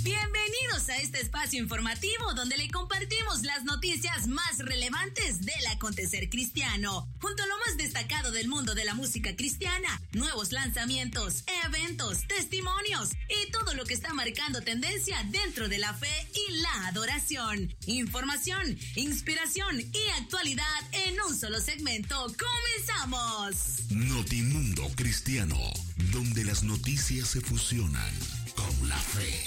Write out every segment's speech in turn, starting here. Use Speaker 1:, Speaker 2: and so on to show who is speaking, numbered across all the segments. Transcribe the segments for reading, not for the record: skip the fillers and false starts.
Speaker 1: Bienvenidos a este espacio informativo donde le compartimos las noticias más relevantes del acontecer cristiano, junto a lo más destacado del mundo de la música cristiana, nuevos lanzamientos, eventos, testimonios y todo lo que está marcando tendencia dentro de la fe y la adoración. Información, inspiración y actualidad en un solo segmento. ¡Comenzamos!
Speaker 2: Notimundo Cristiano, donde las noticias se fusionan con la fe.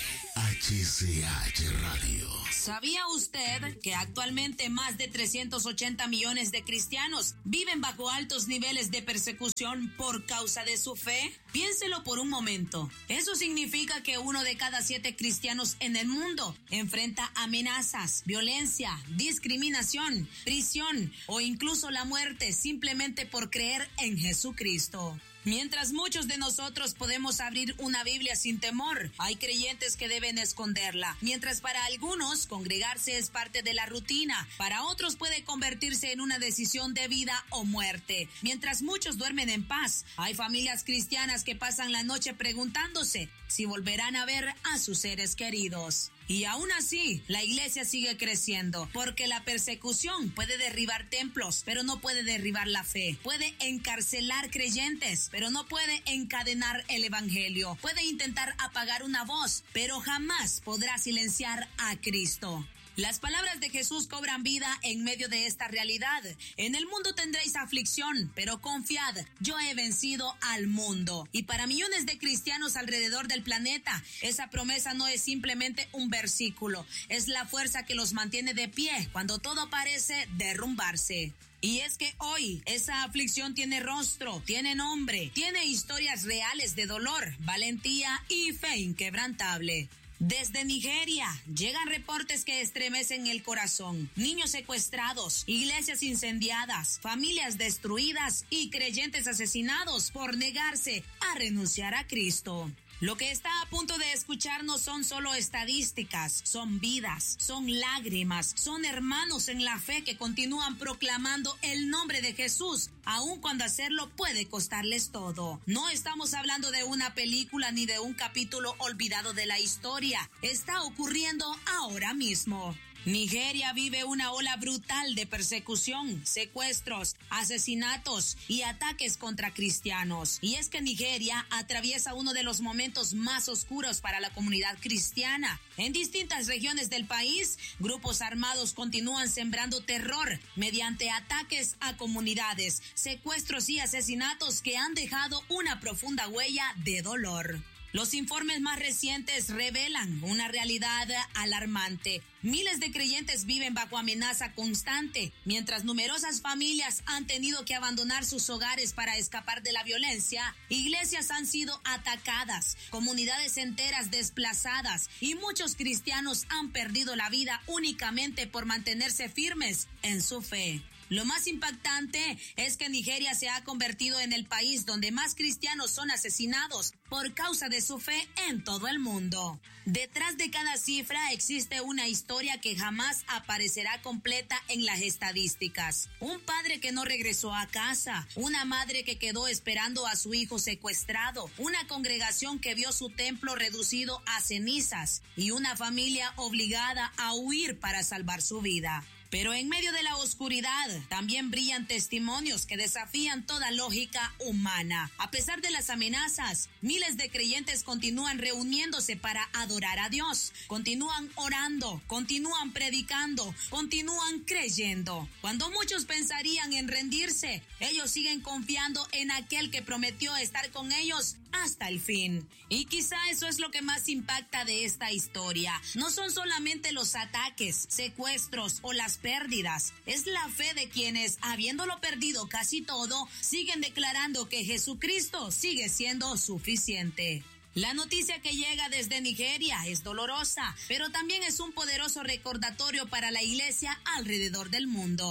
Speaker 2: HCH Radio.
Speaker 1: ¿Sabía usted que actualmente más de 380 millones de cristianos viven bajo altos niveles de persecución por causa de su fe? Piénselo por un momento. Eso significa que 1 de cada 7 cristianos en el mundo enfrenta amenazas, violencia, discriminación, prisión o incluso la muerte simplemente por creer en Jesucristo. Mientras muchos de nosotros podemos abrir una Biblia sin temor, hay creyentes que deben esconderla. Mientras para algunos congregarse es parte de la rutina, para otros puede convertirse en una decisión de vida o muerte. Mientras muchos duermen en paz, hay familias cristianas que pasan la noche preguntándose si volverán a ver a sus seres queridos. Y aún así, la iglesia sigue creciendo, porque la persecución puede derribar templos, pero no puede derribar la fe. Puede encarcelar creyentes, pero no puede encadenar el evangelio. Puede intentar apagar una voz, pero jamás podrá silenciar a Cristo. Las palabras de Jesús cobran vida en medio de esta realidad. En el mundo tendréis aflicción, pero confiad, yo he vencido al mundo. Y para millones de cristianos alrededor del planeta, esa promesa no es simplemente un versículo, es la fuerza que los mantiene de pie cuando todo parece derrumbarse. Y es que hoy esa aflicción tiene rostro, tiene nombre, tiene historias reales de dolor, valentía y fe inquebrantable. Desde Nigeria llegan reportes que estremecen el corazón. Niños secuestrados, iglesias incendiadas, familias destruidas y creyentes asesinados por negarse a renunciar a Cristo. Lo que está a punto de escuchar no son solo estadísticas, son vidas, son lágrimas, son hermanos en la fe que continúan proclamando el nombre de Jesús, aun cuando hacerlo puede costarles todo. No estamos hablando de una película ni de un capítulo olvidado de la historia, está ocurriendo ahora mismo. Nigeria vive una ola brutal de persecución, secuestros, asesinatos y ataques contra cristianos. Y es que Nigeria atraviesa uno de los momentos más oscuros para la comunidad cristiana. En distintas regiones del país, grupos armados continúan sembrando terror mediante ataques a comunidades, secuestros y asesinatos que han dejado una profunda huella de dolor. Los informes más recientes revelan una realidad alarmante. Miles de creyentes viven bajo amenaza constante, mientras numerosas familias han tenido que abandonar sus hogares para escapar de la violencia. Iglesias han sido atacadas, comunidades enteras desplazadas y muchos cristianos han perdido la vida únicamente por mantenerse firmes en su fe. Lo más impactante es que Nigeria se ha convertido en el país donde más cristianos son asesinados por causa de su fe en todo el mundo. Detrás de cada cifra existe una historia que jamás aparecerá completa en las estadísticas. Un padre que no regresó a casa, una madre que quedó esperando a su hijo secuestrado, una congregación que vio su templo reducido a cenizas y una familia obligada a huir para salvar su vida. Pero en medio de la oscuridad también brillan testimonios que desafían toda lógica humana. A pesar de las amenazas, miles de creyentes continúan reuniéndose para adorar a Dios, continúan orando, continúan predicando, continúan creyendo. Cuando muchos pensarían en rendirse, ellos siguen confiando en aquel que prometió estar con ellos hasta el fin. Y quizá eso es lo que más impacta de esta historia. No son solamente los ataques, secuestros o las pérdidas. Es la fe de quienes, habiéndolo perdido casi todo, siguen declarando que Jesucristo sigue siendo suficiente. La noticia que llega desde Nigeria es dolorosa, pero también es un poderoso recordatorio para la iglesia alrededor del mundo.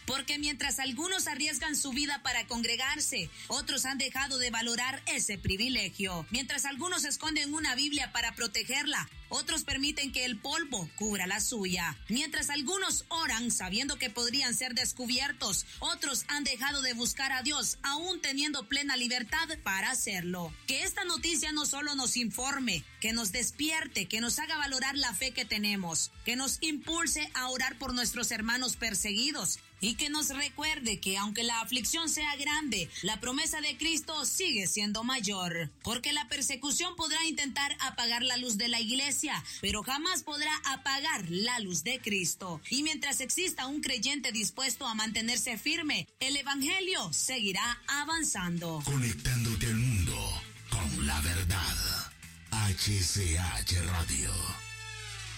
Speaker 1: porque mientras algunos arriesgan su vida para congregarse, otros han dejado de valorar ese privilegio. Mientras algunos esconden una Biblia para protegerla, otros permiten que el polvo cubra la suya. Mientras algunos oran sabiendo que podrían ser descubiertos, otros han dejado de buscar a Dios, aún teniendo plena libertad para hacerlo. Que esta noticia no solo nos informe, que nos despierte, que nos haga valorar la fe que tenemos, que nos impulse a orar por nuestros hermanos perseguidos, y que nos recuerde que aunque la aflicción sea grande, la promesa de Cristo sigue siendo mayor. Porque la persecución podrá intentar apagar la luz de la iglesia, pero jamás podrá apagar la luz de Cristo. Y mientras exista un creyente dispuesto a mantenerse firme, el evangelio seguirá avanzando.
Speaker 2: Conectándote al mundo con la verdad. HCH Radio.